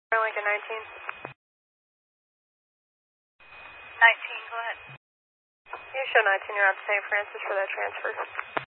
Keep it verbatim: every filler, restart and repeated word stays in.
Lincoln nineteen. nineteen, go ahead. You show nineteen, you're out to Saint Francis for that transfer.